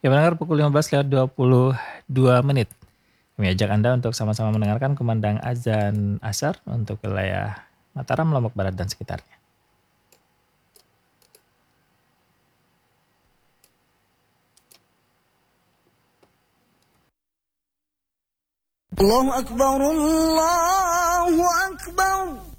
Ya pendengar, pukul 15:22. Kami ajak Anda untuk sama-sama mendengarkan kumandang azan asar untuk wilayah Mataram, Lombok Barat, dan sekitarnya. Allahu Akbar, Allahu Akbar.